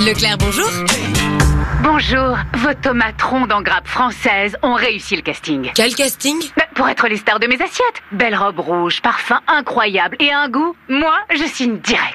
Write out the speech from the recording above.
Leclerc, bonjour. Bonjour, vos tomates rondes en grappe française ont réussi le casting. Quel casting? Pour être les stars de mes assiettes. Belle robe rouge, parfum incroyable et un goût, moi, je signe direct.